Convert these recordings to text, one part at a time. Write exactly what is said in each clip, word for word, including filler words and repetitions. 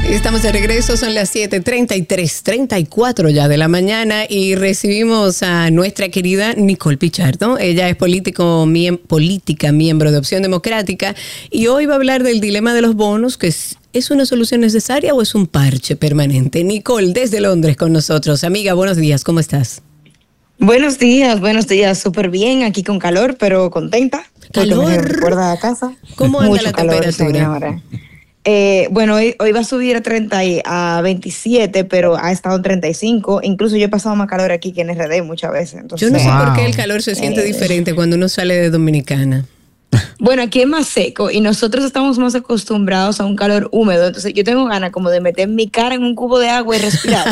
Estamos de regreso, son las siete treinta y tres, treinta y cuatro ya de la mañana y recibimos a nuestra querida Nicole Pichardo. Ella es político, miem, política, miembro de Opción Democrática y hoy va a hablar del dilema de los bonos, que es, ¿es una solución necesaria o es un parche permanente? Nicole, desde Londres con nosotros. Amiga, buenos días, ¿cómo estás? Buenos días, buenos días, súper bien, aquí con calor, pero contenta. ¿Calor? Me recuerda a casa. ¿Cómo anda Mucho la calor, temperatura? señora. Eh, bueno, hoy, hoy va a subir a treinta y a veintisiete, pero ha estado en treinta y cinco. Incluso yo he pasado más calor aquí que en R D muchas veces. Entonces, yo no sé wow. por qué el calor se siente eh, diferente cuando uno sale de Dominicana. Bueno, aquí es más seco y nosotros estamos más acostumbrados a un calor húmedo. Entonces yo tengo ganas como de meter mi cara en un cubo de agua y respirar.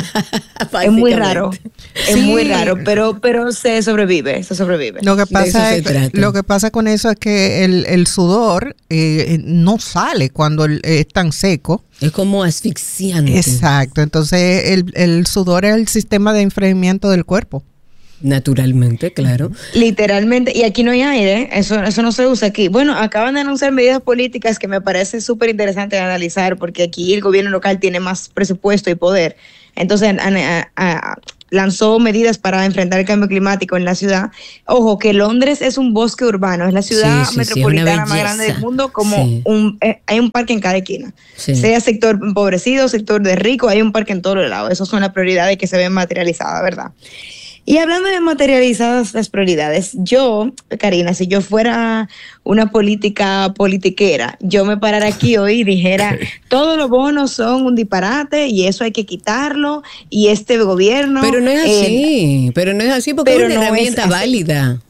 Es muy raro, es Sí. muy raro, pero, pero se sobrevive, se sobrevive. Lo que De eso pasa se es, trata. lo que pasa con eso es que el, el sudor eh, no sale cuando el- es tan seco. Es como asfixiante. Exacto. Entonces el, el sudor es el sistema de enfriamiento del cuerpo. Naturalmente, claro. Literalmente, y aquí no hay aire, eso, eso no se usa aquí. Bueno, acaban de anunciar medidas políticas que me parece súper interesante de analizar, porque aquí el gobierno local tiene más presupuesto y poder. Entonces, a, a, a, lanzó medidas para enfrentar el cambio climático en la ciudad. Ojo, que Londres es un bosque urbano, es la ciudad Sí, sí, metropolitana sí, una más grande del belleza. mundo, como Sí. un, eh, hay un parque en cada esquina. Sí. Sea sector empobrecido, sector de rico, hay un parque en todos los lados. Esas son las prioridades que se ven materializadas, ¿verdad? Y hablando de materializadas las prioridades, yo, Karina, si yo fuera una política politiquera, yo me parara aquí hoy y dijera, todos los bonos son un disparate y eso hay que quitarlo y este gobierno... Pero no es eh, así, pero no es así porque pero es una no es herramienta así. válida.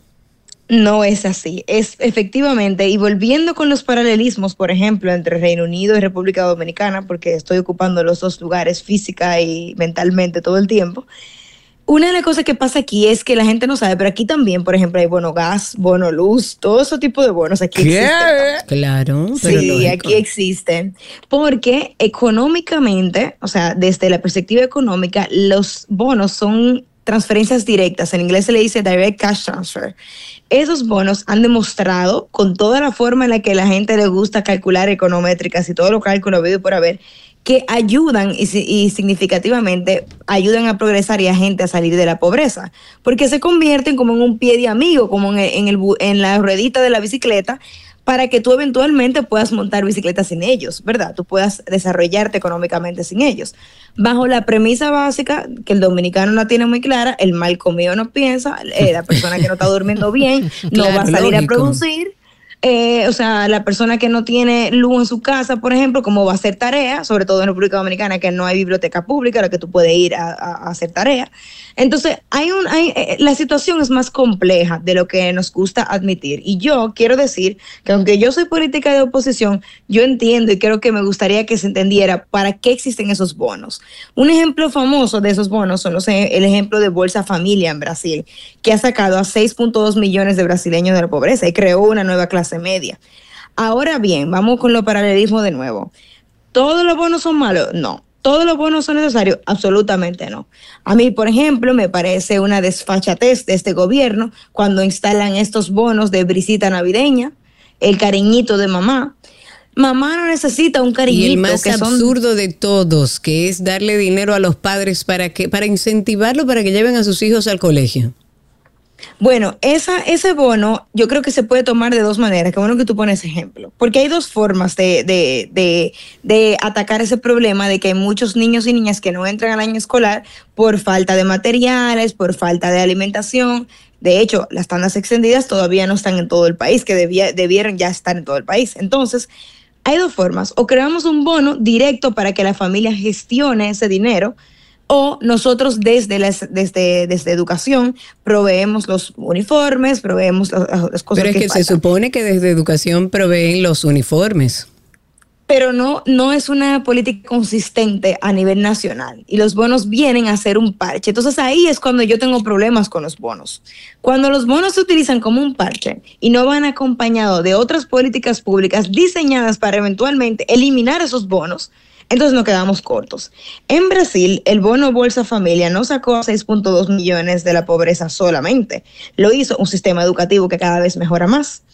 No es así, es efectivamente, y volviendo con los paralelismos, por ejemplo, entre Reino Unido y República Dominicana, porque estoy ocupando los dos lugares física y mentalmente todo el tiempo. Una de las cosas que pasa aquí es que la gente no sabe, pero aquí también, por ejemplo, hay bono gas, bono luz, todo ese tipo de bonos aquí ¿Qué? existen. Claro, pero Sí, lógico. aquí existen, porque económicamente, o sea, desde la perspectiva económica, los bonos son transferencias directas, en inglés se le dice direct cash transfer. Esos bonos han demostrado, con toda la forma en la que la gente le gusta calcular econométricas y todo lo cálculo habido y por haber, que ayudan y, y significativamente ayudan a progresar y a gente a salir de la pobreza, porque se convierten como en un pie de amigo, como en, el, en, el, en la ruedita de la bicicleta, para que tú eventualmente puedas montar bicicleta sin ellos, ¿verdad? Tú puedas desarrollarte económicamente sin ellos. Bajo la premisa básica, que el dominicano no tiene muy clara, el mal comido no piensa, eh, la persona que no está durmiendo bien no Claro, va a salir lógico. a producir. Eh, o sea, la persona que no tiene luz en su casa, por ejemplo, ¿cómo va a hacer tarea? Sobre todo en República Dominicana, que no hay biblioteca pública a la que tú puedes ir a, a, a hacer tarea. Entonces, hay un, hay, eh, la situación es más compleja de lo que nos gusta admitir. Y yo quiero decir que aunque yo soy política de oposición, yo entiendo y creo que me gustaría que se entendiera para qué existen esos bonos. Un ejemplo famoso de esos bonos son los, el ejemplo de Bolsa Familia en Brasil, que ha sacado a seis punto dos millones de brasileños de la pobreza y creó una nueva clase media. Ahora bien, vamos con los paralelismos de nuevo. ¿Todos los bonos son malos? No. ¿Todos los bonos son necesarios? Absolutamente no. A mí, por ejemplo, me parece una desfachatez de este gobierno cuando instalan estos bonos de brisita navideña, el cariñito de mamá. Mamá no necesita un cariñito. Y el más que son... absurdo de todos, que es darle dinero a los padres para que para incentivarlos para que lleven a sus hijos al colegio. Bueno, esa, ese bono yo creo que se puede tomar de dos maneras. Qué bueno que tú pones ejemplo. Porque hay dos formas de, de, de, de atacar ese problema de que hay muchos niños y niñas que no entran al año escolar por falta de materiales, por falta de alimentación. De hecho, las tandas extendidas todavía no están en todo el país, que debía, debieron ya estar en todo el país. Entonces, hay dos formas. O creamos un bono directo para que la familia gestione ese dinero, o nosotros desde, las, desde, desde educación proveemos los uniformes, proveemos las, las cosas Pero es que, que faltan. se supone que desde educación proveen los uniformes. Pero no, no es una política consistente a nivel nacional y los bonos vienen a ser un parche. Entonces ahí es cuando yo tengo problemas con los bonos. Cuando los bonos se utilizan como un parche y no van acompañados de otras políticas públicas diseñadas para eventualmente eliminar esos bonos, entonces nos quedamos cortos. En Brasil, el bono Bolsa Familia no sacó a seis punto dos millones de la pobreza solamente. Lo hizo un sistema educativo que cada vez mejora más.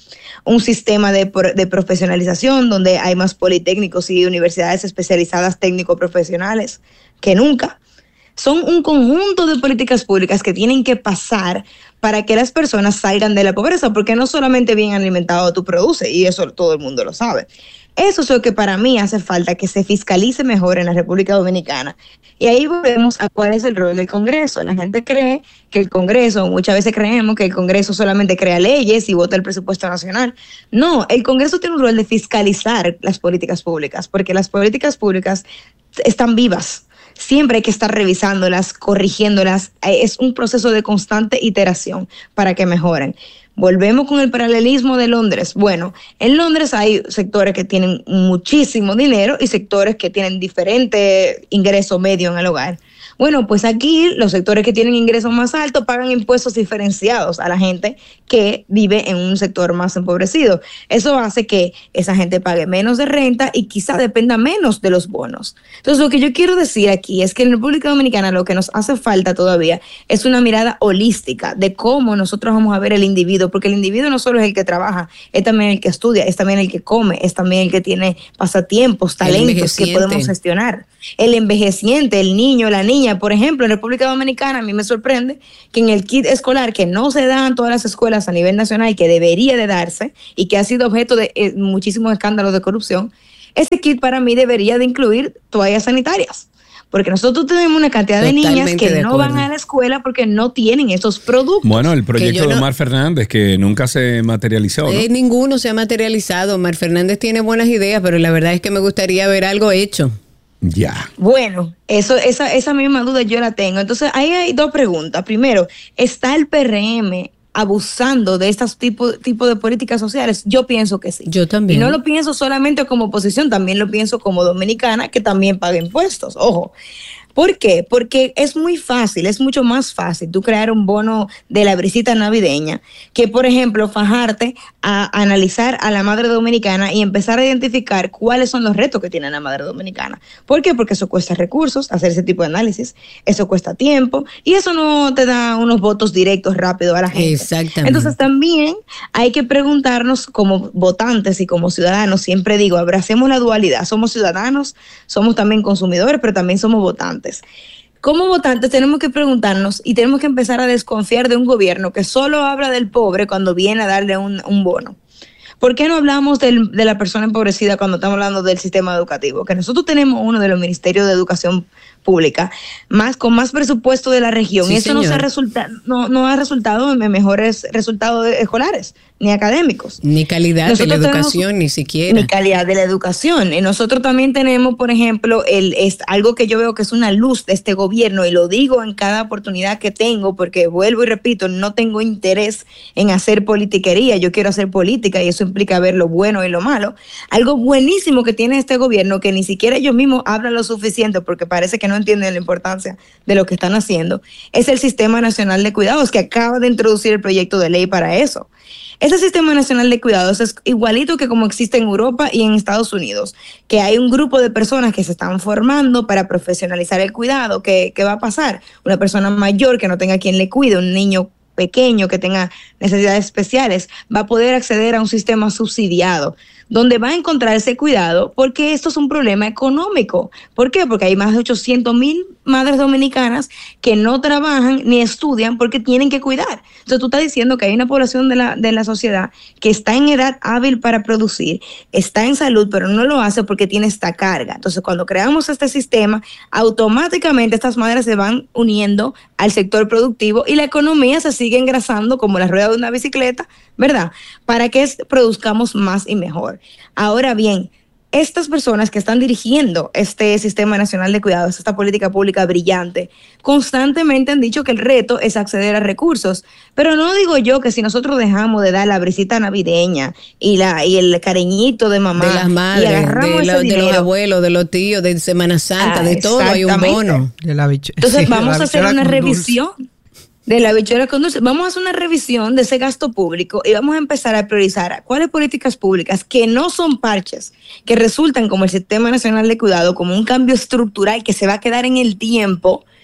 un sistema de, de profesionalización donde hay más politécnicos y universidades especializadas técnico-profesionales que nunca. Son un conjunto de políticas públicas que tienen que pasar para que las personas salgan de la pobreza, porque no solamente bien alimentado tú produces, y eso todo el mundo lo sabe. Eso es lo que para mí hace falta, que se fiscalice mejor en la República Dominicana. Y ahí volvemos a cuál es el rol del Congreso. La gente cree que el Congreso, muchas veces creemos que el Congreso solamente crea leyes y vota el presupuesto nacional. No, el Congreso tiene un rol de fiscalizar las políticas públicas, porque las políticas públicas están vivas. Siempre hay que estar revisándolas, corrigiéndolas. Es un proceso de constante iteración para que mejoren. Volvemos con el paralelismo de Londres. Bueno, en Londres hay sectores que tienen muchísimo dinero y sectores que tienen diferente ingreso medio en el hogar. Bueno, pues aquí los sectores que tienen ingresos más altos pagan impuestos diferenciados a la gente que vive en un sector más empobrecido. Eso hace que esa gente pague menos de renta y quizá dependa menos de los bonos. Entonces, lo que yo quiero decir aquí es que en República Dominicana lo que nos hace falta todavía es una mirada holística de cómo nosotros vamos a ver el individuo, porque el individuo no solo es el que trabaja, es también el que estudia, es también el que come, es también el que tiene pasatiempos, talentos que podemos gestionar. El envejeciente, el niño, la niña. Por ejemplo, en República Dominicana a mí me sorprende que en el kit escolar, que no se da en todas las escuelas a nivel nacional y que debería de darse y que ha sido objeto de eh, muchísimos escándalos de corrupción, ese kit para mí debería de incluir toallas sanitarias. Porque nosotros tenemos una cantidad Totalmente de niñas que de no van a la escuela porque no tienen esos productos. Bueno, el proyecto no, de Omar Fernández, que nunca se materializó, ¿no? Eh, ninguno se ha materializado. Omar Fernández tiene buenas ideas, pero la verdad es que me gustaría ver algo hecho. Ya. Bueno, eso, esa, esa misma duda yo la tengo. Entonces, ahí hay dos preguntas. Primero, ¿está el P R M abusando de estos tipos tipo de políticas sociales? Yo pienso que sí. Yo también. Y no lo pienso solamente como oposición, también lo pienso como dominicana que también paga impuestos. Ojo. ¿Por qué? Porque es muy fácil, es mucho más fácil tú crear un bono de la brisita navideña que, por ejemplo, fajarte a analizar a la madre dominicana y empezar a identificar cuáles son los retos que tiene la madre dominicana. ¿Por qué? Porque eso cuesta recursos, hacer ese tipo de análisis, eso cuesta tiempo y eso no te da unos votos directos rápido a la gente. Exactamente. Entonces también hay que preguntarnos como votantes y como ciudadanos, siempre digo, abracemos la dualidad, somos ciudadanos, somos también consumidores, pero también somos votantes. Como votantes tenemos que preguntarnos y tenemos que empezar a desconfiar de un gobierno que solo habla del pobre cuando viene a darle un, un bono. ¿Por qué no hablamos del, de la persona empobrecida cuando estamos hablando del sistema educativo? Que nosotros tenemos uno de los ministerios de educación pública más con más presupuesto de la región. Sí, y eso no, se resulta, no, no ha resultado en mejores resultados escolares ni académicos. Ni calidad nosotros de la educación, tenemos, ni siquiera. Ni calidad de la educación. Y nosotros también tenemos, por ejemplo, el es algo que yo veo que es una luz de este gobierno, y lo digo en cada oportunidad que tengo, porque vuelvo y repito, no tengo interés en hacer politiquería, yo quiero hacer política y eso implica ver lo bueno y lo malo. Algo buenísimo que tiene este gobierno, que ni siquiera ellos mismos hablan lo suficiente porque parece que no entienden la importancia de lo que están haciendo, es el Sistema Nacional de Cuidados, que acaba de introducir el proyecto de ley para eso. Ese Sistema Nacional de Cuidados es igualito que como existe en Europa y en Estados Unidos, que hay un grupo de personas que se están formando para profesionalizar el cuidado. ¿Qué, qué va a pasar? Una persona mayor que no tenga quien le cuide, un niño pequeño que tenga necesidades especiales, va a poder acceder a un sistema subsidiado, donde va a encontrar ese cuidado, porque esto es un problema económico. ¿Por qué? Porque hay más de ochocientos mil madres dominicanas que no trabajan ni estudian porque tienen que cuidar. Entonces tú estás diciendo que hay una población de la, de la sociedad que está en edad hábil para producir, está en salud, pero no lo hace porque tiene esta carga. Entonces cuando creamos este sistema, automáticamente estas madres se van uniendo al sector productivo y la economía se sigue engrasando como la rueda de una bicicleta, ¿verdad? Para que produzcamos más y mejor. Ahora bien, estas personas que están dirigiendo este Sistema Nacional de Cuidados, esta política pública brillante, constantemente han dicho que el reto es acceder a recursos. Pero no digo yo que si nosotros dejamos de dar la brisita navideña y la y el cariñito de mamá, de las madres, y agarramos de, lo, ese dinero, de los abuelos, de los tíos, de Semana Santa, ah, de todo hay un bono. De la bicho- Entonces sí, vamos la a hacer una revisión. Dulce. De la bichuela con dulce. Vamos a hacer una revisión de ese gasto público y vamos a empezar a priorizar cuáles políticas públicas que no son parches, que resultan como el Sistema Nacional de Cuidado, como un cambio estructural que se va a quedar en el tiempo,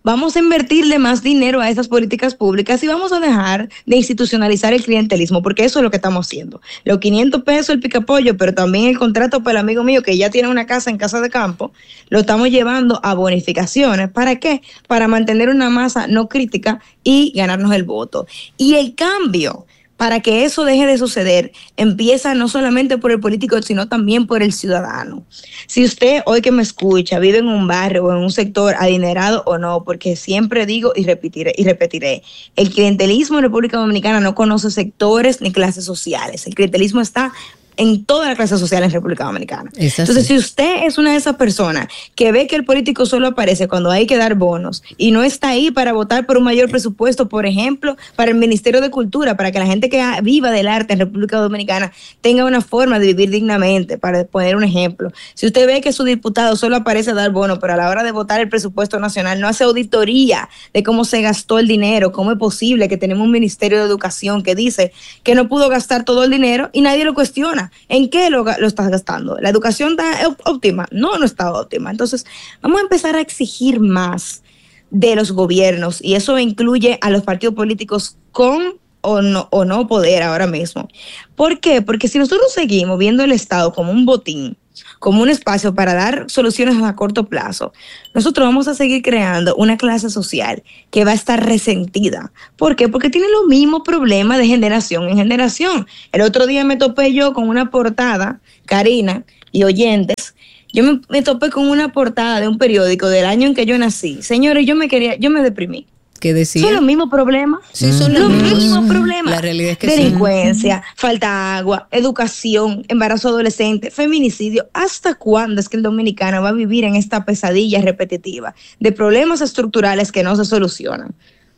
vamos a invertirle más dinero a esas políticas públicas y vamos a dejar de institucionalizar el clientelismo, porque eso es lo que estamos haciendo. Los quinientos pesos el picapollo, pero también el contrato para el amigo mío que ya tiene una casa en casa de campo, lo estamos llevando a bonificaciones. ¿Para qué? Para mantener una masa no crítica y ganarnos el voto. Y el cambio, para que eso deje de suceder, empieza no solamente por el político, sino también por el ciudadano. Si usted hoy que me escucha vive en un barrio o en un sector adinerado o no, porque siempre digo y repetiré, y repetiré, el clientelismo en República Dominicana no conoce sectores ni clases sociales. El clientelismo está en toda la clase social en República Dominicana. Entonces, si usted es una de esas personas que ve que el político solo aparece cuando hay que dar bonos y no está ahí para votar por un mayor presupuesto, por ejemplo, para el Ministerio de Cultura, para que la gente que viva del arte en República Dominicana tenga una forma de vivir dignamente, para poner un ejemplo. Si usted ve que su diputado solo aparece a dar bonos, pero a la hora de votar el presupuesto nacional no hace auditoría de cómo se gastó el dinero, cómo es posible que tenemos un Ministerio de Educación que dice que no pudo gastar todo el dinero y nadie lo cuestiona. ¿En qué lo, lo estás gastando? ¿La educación está óptima? No, no está óptima. Entonces, vamos a empezar a exigir más de los gobiernos y eso incluye a los partidos políticos con o no, o no poder ahora mismo. ¿Por qué? Porque si nosotros seguimos viendo el Estado como un botín, como un espacio para dar soluciones a corto plazo, nosotros vamos a seguir creando una clase social que va a estar resentida. ¿Por qué? Porque tiene los mismos problemas de generación en generación. El otro día me topé yo con una portada, Karina y oyentes, yo me, me topé con una portada de un periódico del año en que yo nací. Señores, yo me quería, yo me deprimí. ¿Qué decía? Son los mismos problemas. Sí, son los los mismos, mismos problemas. La realidad es que delincuencia, sí. Falta de agua, educación, embarazo adolescente, feminicidio. ¿Hasta cuándo es que el dominicano va a vivir en esta pesadilla repetitiva de problemas estructurales que no se solucionan?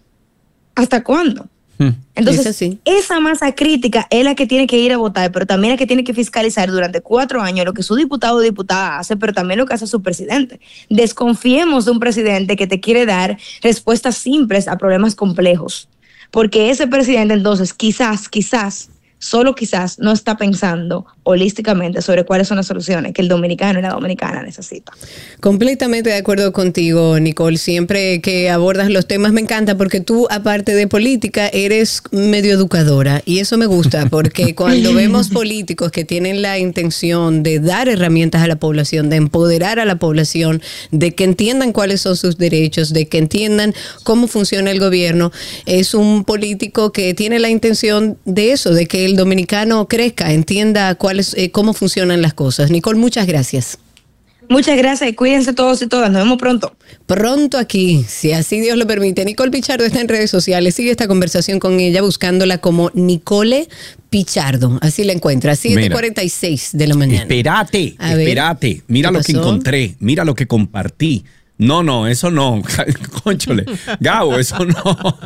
¿Hasta cuándo? Entonces, sí. esa masa crítica es la que tiene que ir a votar, pero también la que tiene que fiscalizar durante cuatro años lo que su diputado o diputada hace, pero también lo que hace su presidente. Desconfiemos de un presidente que te quiere dar respuestas simples a problemas complejos, porque ese presidente entonces quizás, quizás, solo quizás no está pensando holísticamente sobre cuáles son las soluciones que el dominicano y la dominicana necesitan. Completamente de acuerdo contigo, Nicole. Siempre que abordas los temas me encanta porque tú, aparte de política, eres medio educadora y eso me gusta porque cuando vemos políticos que tienen la intención de dar herramientas a la población, de empoderar a la población, de que entiendan cuáles son sus derechos, de que entiendan cómo funciona el gobierno, es un político que tiene la intención de eso, de que el dominicano crezca, entienda cuáles, eh, cómo funcionan las cosas. Nicole, muchas gracias. Muchas gracias y cuídense todos y todas. Nos vemos pronto. Pronto aquí, si así Dios lo permite. Nicole Pichardo está en redes sociales. Sigue esta conversación con ella buscándola como Nicole Pichardo. Así la encuentra. siete cuarenta y seis de la mañana. Espérate, A ver, espérate. Mira lo que encontré. Mira lo que compartí. No, no, eso no. Cónchole. Gabo, eso no.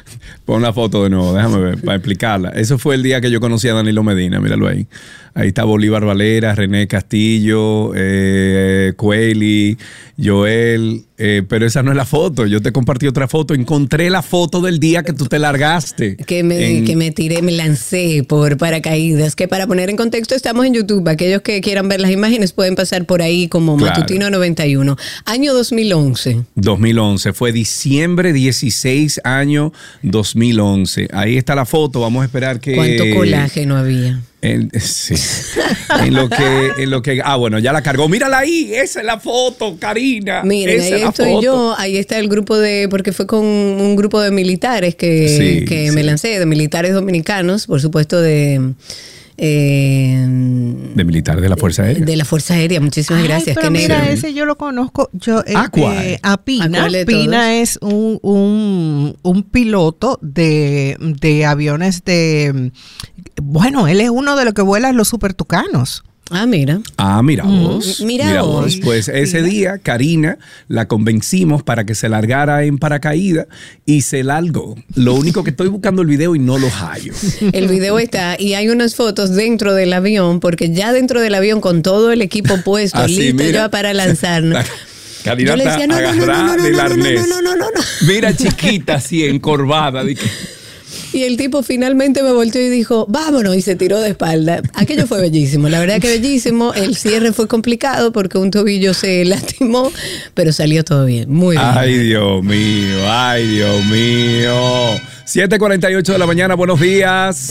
Pon la foto de nuevo, déjame ver, para explicarla. Eso fue el día que yo conocí a Danilo Medina, míralo ahí. Ahí está Bolívar Valera, René Castillo, eh, Cueli, Joel, eh, pero esa no es la foto. Yo te compartí otra foto. Encontré la foto del día que tú te largaste. Que me, en... que me tiré, me lancé por paracaídas. Que para poner en contexto, estamos en YouTube. Aquellos que quieran ver las imágenes pueden pasar por ahí como claro. Matutino noventa y uno. Año dos mil once. dos mil once. Fue diciembre dieciséis, año dos mil once. Ahí está la foto. Vamos a esperar que... ¿Cuánto colágeno había? En, sí. en lo que en lo que ah bueno ya la cargó, mírala ahí, esa es la foto, Karina. Miren, esa ahí es estoy foto. yo, ahí está el grupo de, porque fue con un grupo de militares que, sí, que sí. me lancé, de militares dominicanos, por supuesto de eh, de militar de la Fuerza Aérea. De la Fuerza Aérea, muchísimas Ay, gracias. Pero Qué mira, negro. ese yo lo conozco. Yo, eh, ¿A cuál? eh, a Pina. ¿A cuál de Pina todos? es un, un, un piloto de, de aviones de... Bueno, él es uno de los que vuelan los super tucanos. Ah, mira. Ah, mira vos. Mm, mira mira vos. vos. Pues ese día, Karina, la convencimos para que se largara en paracaídas y se largó. Lo único que estoy buscando el video y no lo hallo. El video está y hay unas fotos dentro del avión, porque ya dentro del avión con todo el equipo puesto, Así, listo mira. ya para lanzarnos. Karina Yo le está decía, no, no, no, agarrada no, no, del no, no, arnés. no, no, no, no, no. Mira, chiquita, así, encorvada. De que... Y el tipo finalmente me volteó y dijo, vámonos, y se tiró de espalda. Aquello fue bellísimo, la verdad que bellísimo. El cierre fue complicado porque un tobillo se lastimó, pero salió todo bien, muy bien. Ay, Dios mío, ay, Dios mío. siete cuarenta y ocho de la mañana, buenos días.